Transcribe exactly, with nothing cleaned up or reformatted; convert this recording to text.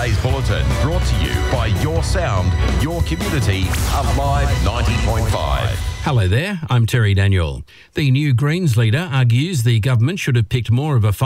today's bulletin, brought to you by Your Sound, Your Community, Alive ninety point five. Hello there, I'm Terry Daniel. The new Greens leader argues the government should have picked more of a